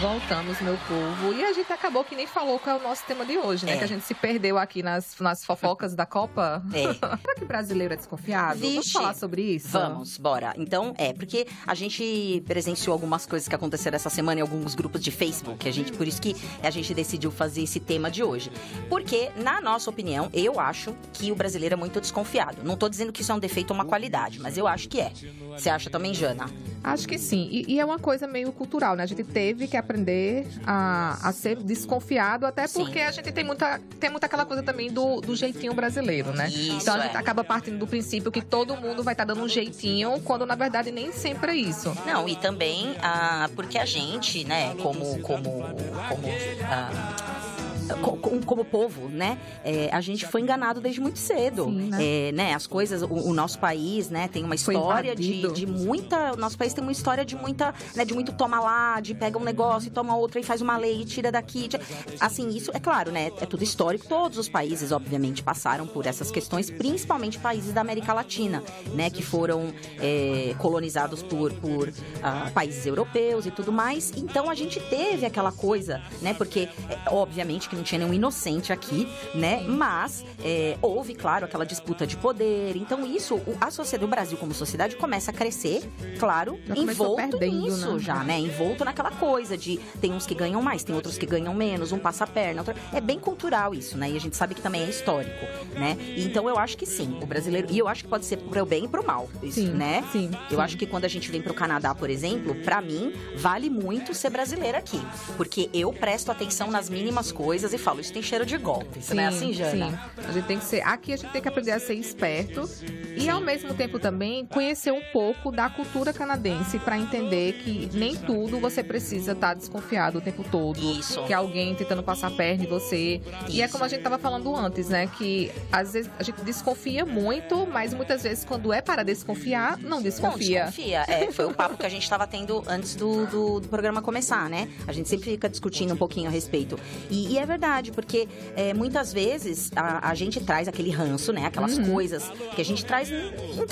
Voltamos, meu povo. E a gente acabou que nem falou qual é o nosso tema de hoje, né? Que a gente se perdeu aqui nas fofocas da Copa. Será que brasileiro é desconfiado? Vixe. Vamos falar sobre isso? Vamos, bora. Então, porque a gente presenciou algumas coisas que aconteceram essa semana em alguns grupos de Facebook. Por isso que a gente decidiu fazer esse tema de hoje. Porque, na nossa opinião, eu acho que o brasileiro é muito desconfiado. Não tô dizendo que isso é um defeito ou uma qualidade, mas eu acho que é. Você acha também, Jana? Acho que sim. E é uma coisa meio cultural, né? A gente teve que aprender a ser desconfiado, até porque a gente tem muita aquela coisa também do jeitinho brasileiro, né? Isso, então a gente acaba partindo do princípio que todo mundo vai estar dando um jeitinho, quando na verdade nem sempre é isso. Não, e também porque a gente, né, como povo, né? A gente foi enganado desde muito cedo. Sim, né? Né? As coisas, o nosso país, né, tem uma história de muita. O nosso país tem uma história de muita, né, de muito toma lá, de pega um negócio e toma outro e faz uma lei e tira daqui. Assim, isso é claro, né? É tudo histórico. Todos os países, obviamente, passaram por essas questões, principalmente países da América Latina, né? Que foram colonizados por países europeus e tudo mais. Então a gente teve aquela coisa, né? Porque, obviamente, que não tinha nenhum inocente aqui, né? Mas houve, claro, aquela disputa de poder. Então isso, a sociedade, o Brasil como sociedade começa a crescer, claro, envolto nisso, né? Envolto naquela coisa de tem uns que ganham mais, tem outros que ganham menos, um passa a perna, outro... É bem cultural isso, né? E a gente sabe que também é histórico, né? E então eu acho que sim, o brasileiro... E eu acho que pode ser pro bem e pro mal, isso, né? Eu acho que quando a gente vem pro Canadá, por exemplo, pra mim, vale muito ser brasileira aqui. Porque eu presto atenção nas mínimas coisas e falo, isso tem cheiro de golpe. Isso não é assim, Jana? Sim. A gente tem que ser... Aqui a gente tem que aprender a ser esperto e, ao mesmo tempo, também conhecer um pouco da cultura canadense para entender que nem tudo você precisa estar desconfiado o tempo todo. Isso. Que alguém tentando passar a perna em você. Isso. E é como a gente tava falando antes, né? Que às vezes a gente desconfia muito, mas muitas vezes quando é para desconfiar, não desconfia. Não desconfia. Foi o papo que a gente tava tendo antes do programa começar, né? A gente sempre fica discutindo um pouquinho a respeito. E é verdade, porque muitas vezes a gente traz aquele ranço, né? Aquelas coisas que a gente traz